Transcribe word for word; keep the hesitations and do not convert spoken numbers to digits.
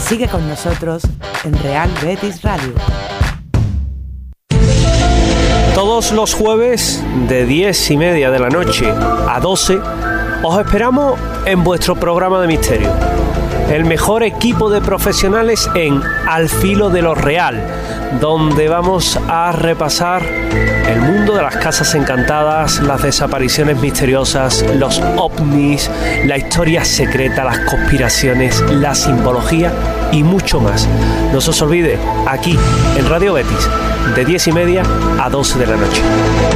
Sigue con nosotros en Real Betis Radio. Todos los jueves de diez y media de la noche a doce os esperamos en vuestro programa de misterio. El mejor equipo de profesionales en Al Filo de lo Real, donde vamos a repasar el mundo de las casas encantadas, las desapariciones misteriosas, los ovnis, la historia secreta, las conspiraciones, la simbología y mucho más. No se os olvide, aquí en Radio Betis, de diez y media a doce de la noche.